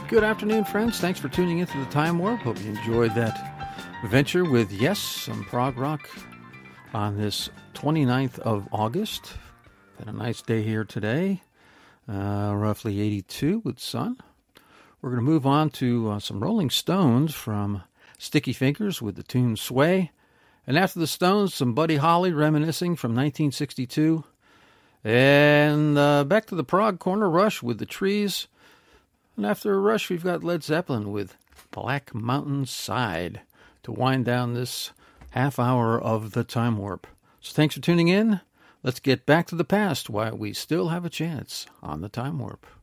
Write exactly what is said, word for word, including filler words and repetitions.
Good afternoon, friends. Thanks for tuning into the Time Warp. Hope you enjoyed that venture with, yes, some prog rock on this twenty-ninth of August. Been a nice day here today, uh, roughly eighty-two with sun. We're going to move on to uh, some Rolling Stones from Sticky Fingers with the tune Sway. And after the Stones, some Buddy Holly reminiscing from nineteen sixty-two. And uh, back to the prog corner, Rush with The Trees. And after Rush, we've got Led Zeppelin with Black Mountain Side to wind down this half hour of the Time Warp. So thanks for tuning in. Let's get back to the past while we still have a chance on the Time Warp.